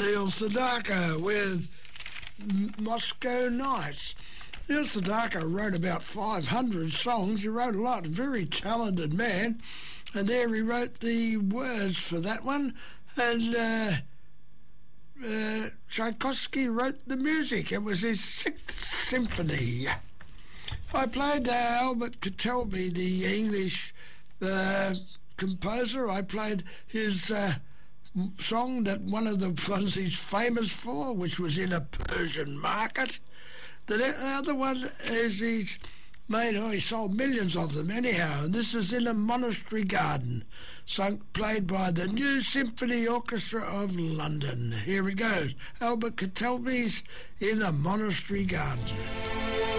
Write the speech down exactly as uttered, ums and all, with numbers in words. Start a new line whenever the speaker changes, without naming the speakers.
Neil Sedaka with Moscow Nights. Neil Sedaka wrote about five hundred songs. He wrote a lot. Very talented man. And there he wrote the words for that one. And uh, uh, Tchaikovsky wrote the music. It was his sixth symphony. I played uh, Albert Kitelby, the English uh, composer. I played his uh, song that one of the ones he's famous for, which was In a Persian Market. The other one is he's made, oh, he sold millions of them anyhow, and this is In a Monastery Garden, sung, played by the New Symphony Orchestra of London. Here it goes, Albert Kitelby's In a Monastery Garden.